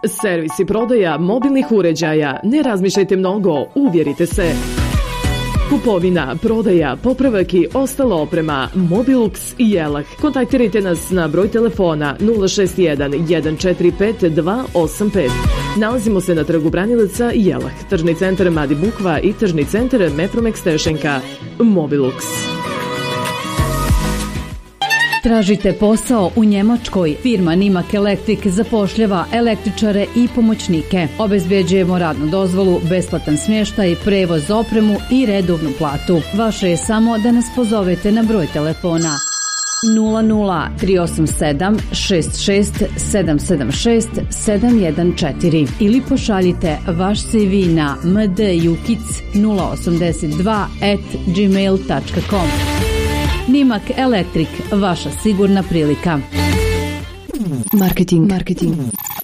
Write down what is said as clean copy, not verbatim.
Servis i prodaja mobilnih uređaja. Ne razmišljajte mnogo, uvjerite se. Kupovina, prodaja, popravak i ostala oprema. Mobilux i Jelah. Kontaktirajte nas na broj telefona 061 145 285. Nalazimo se na trgu Branilaca i Jelah, tržni centar Madi Bukva i tržni centar Mepromex Tešenka. Mobilux. Tražite posao u Njemačkoj? Firma Nimak Electric zapošljava električare i pomoćnike. Obezbeđujemo radnu dozvolu, besplatan smještaj, prevoz, opremu i redovnu platu. Vaše je samo da nas pozovete na broj telefona 00 387 66 776 714 ili pošaljite vaš CV na mdjukic082@gmail.com. Nimak Electric, vaša sigurna prilika. Marketing.